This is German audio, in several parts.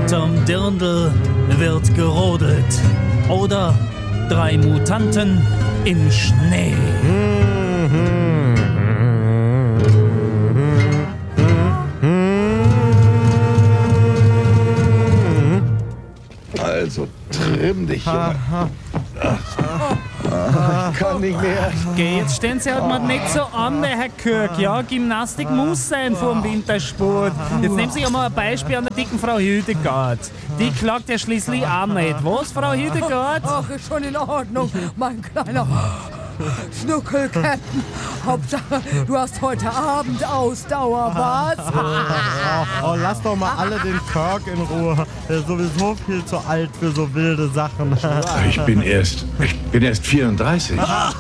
Hinterm Dirndl wird gerodelt. Oder 3 Mutanten im Schnee. Also trimm dich, Junge. Ich kann nicht mehr. Geh, jetzt stellen Sie halt mal nicht so an, der Herr Kirk. Ja, Gymnastik muss sein vor dem Wintersport. Jetzt nehmen Sie ja mal ein Beispiel an der dicken Frau Hildegard. Die klagt ja schließlich auch nicht. Was, Frau Hildegard? Ach, ist schon in Ordnung, mein kleiner Schnuckelkäppen. Hauptsache, du hast heute Abend Ausdauer, was? Oh, lass doch mal alle den Kirk in Ruhe. Der ist sowieso viel zu alt für so wilde Sachen. Ich bin erst 34.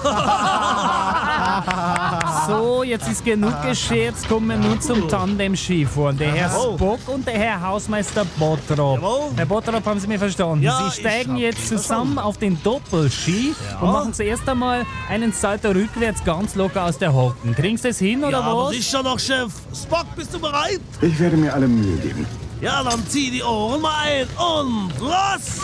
So, jetzt ist genug geschehen. Jetzt kommen wir nun zum Tandem-Skifahren. Der Herr Spock und der Herr Hausmeister Bottrop. Herr Bottrop, haben Sie mich verstanden? Ja, Sie steigen jetzt zusammen auf den Doppelski und machen zuerst einmal einen Salto rückwärts ganz locker aus der Hocken. Kriegen Sie das hin oder Aber was? sicher noch, Chef. Spock, bist du bereit? Ich werde mir alle Mühe geben. Ja, dann zieh die Ohren mal ein und los!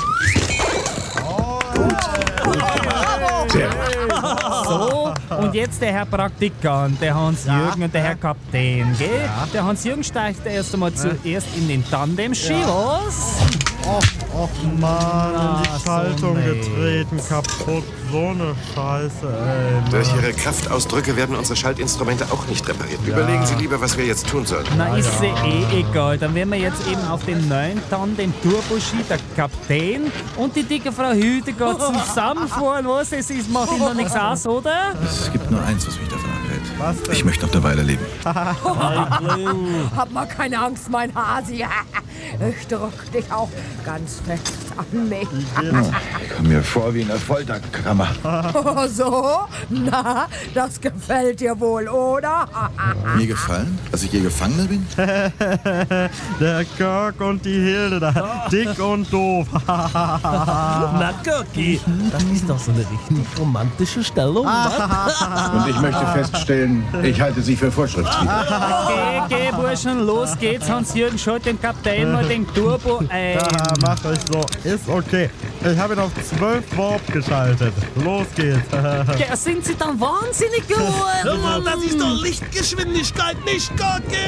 Sehr gut. So, und jetzt der Herr Praktikant, der Hans-Jürgen und der Herr Kapitän, gell? Der Hans-Jürgen steigt erst einmal zuerst in den Tandem-Ski, was? Och Mann, in die so Schaltung nee. getreten, kaputt. So eine Scheiße, ey. Durch Ihre Kraftausdrücke werden unsere Schaltinstrumente auch nicht repariert. Überlegen Sie lieber, was wir jetzt tun sollten. Na, ist ja egal. Dann werden wir jetzt eben auf den neuen Tandem Turbo-Ski, der Kapitän und die dicke Frau Hildegard zusammenfahren, was? Das ist, macht Ihnen noch nichts aus, oder? Es gibt nur eins, was mich davon abhält. Was denn? Ich möchte noch eine Weile leben. Hab mal keine Angst, mein Hasi. Ich drück dich auch ganz fest an mich. Ich komme mir vor wie in einer Folterkammer. Oh, so? Na, das gefällt dir wohl, oder? Mir gefallen, dass ich ihr Gefangener bin? Der Kirk und die Hilde da. Dick und doof. Na, Kirki, das ist doch so eine richtig romantische Stellung, Mann. Und ich möchte feststellen, ich halte sie für vorschriftswidrig. Geh, Burschen, los geht's. Hans-Jürgen, schalt dem Kapitän mal den Turbo ein. Ja, macht euch so. Ist okay. Ich habe ihn auf 12 Warp geschaltet. Los geht's. Ja, sind Sie dann wahnsinnig Hör geworden? mal, das ist doch Lichtgeschwindigkeit, nicht Kirki!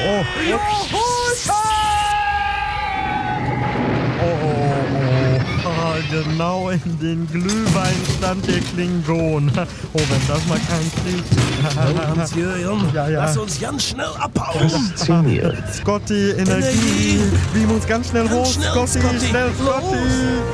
Genau in den Glühwein stand der Klingon. Oh, wenn das mal kein Krieg ist. Hans-Jürgen, Ja. lass uns ganz schnell abhauen. Faszinierend. Scotty, Energie. Beam uns ganz schnell hoch. schnell, Scotty, Scotty. schnell, Los. Scotty.